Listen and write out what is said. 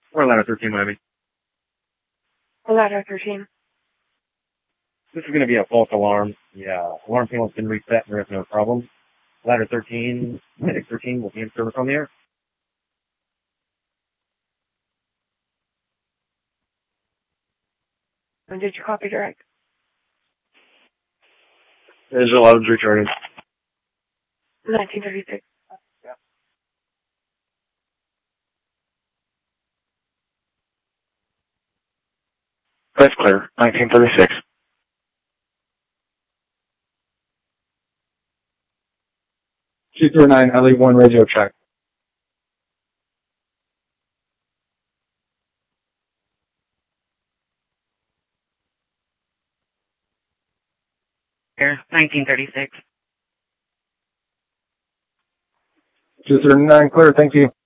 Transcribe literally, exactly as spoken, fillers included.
Or ladder thirteen, Miami. Ladder thirteen. This is going to be a false alarm. Yeah, alarm panel's been reset and there is no problem. Ladder thirteen, Medic thirteen will be in service on the air. And did you copy direct? There's eleven's returning. nineteen thirty-six. That's clear. nineteen thirty-six. two three nine, L E one radio check. Here, nineteen thirty-six. two three nine, clear, thank you.